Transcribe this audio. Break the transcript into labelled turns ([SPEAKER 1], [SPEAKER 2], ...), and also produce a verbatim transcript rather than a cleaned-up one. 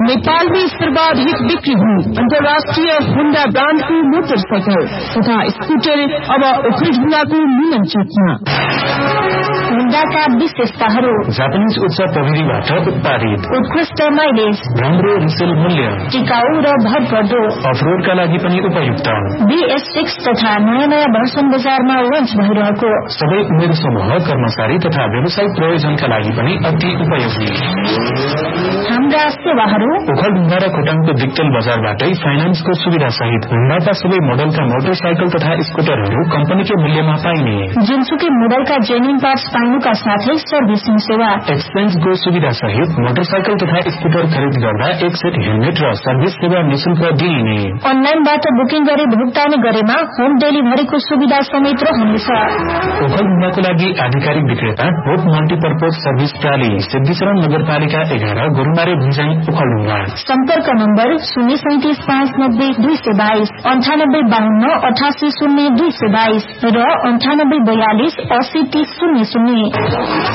[SPEAKER 1] नेपाल में सर्वाधिक बिक्री हुई अंतर्राष्ट्रीय होंडा ब्रांड की मोटरसाइकिल तथा स्कूटर अब ओखलढुंगा को मिलन चौकमा।
[SPEAKER 2] होंडा का विशेषताहरू
[SPEAKER 3] जापानीज उच्च प्रविधिबाट उत्पादित,
[SPEAKER 2] उत्कृष्ट माइलेज,
[SPEAKER 3] राम्रो रिसेल मूल्य,
[SPEAKER 2] टिकाऊ र भरपर्दो,
[SPEAKER 3] अफरोडका लागि पनि उपयुक्त।
[SPEAKER 2] बीएस सिक्स तथा नयाँ नयाँ भर्सन बजारमा लन्च भइरहेको,
[SPEAKER 3] सबै उमेर समूह, कर्मचारी तथा व्यावसायिक प्रयोजनका लागि पनि अति उपयोगी।
[SPEAKER 2] हाम्रा सेवाहरू
[SPEAKER 3] ओखलढुंगा र खोटाङको दिक्तेल बजारबाटै फाइनान्सको सुविधा सहित होंडाका सबै मोडलका मोटरसाइकल तथा स्कुटरहरू कम्पनीकै मूल्यमा पाइने,
[SPEAKER 2] जुनसुकै मोडलका जेन्युन पार्ट्स पाइनुका साथै सर्भिसिङ सेवा,
[SPEAKER 3] एक्सचेन्जको सुविधा सहित मोटरसाइकल तथा स्कुटर खरिद गर्दा एक सेट हेलमेट र सर्भिस सेवा निशुल्क दिइने।
[SPEAKER 2] अनलाइनबाट बुकिङ गरी भुक्तानी गरेमा होम डेलिभरीको सुविधा समेत रहनेछ।
[SPEAKER 3] ओखलढुंगाको लागि आधिकारिक विक्रेता होप मल्टीपर्पज सर्भिस प्राली, सिद्धिचरण नगरपालिका एघार, गोरुमारे भुन्जाङ, ओखलढुंगा।
[SPEAKER 2] सम्पर्क नम्बर शून्य सैतिस पाँच नब्बे दुई सय बाइस, अन्ठानब्बे बाहन्न अठासी शून्य दुई सय बाइस र अन्ठानब्बे बयालिस असी तीस शून्य शून्य।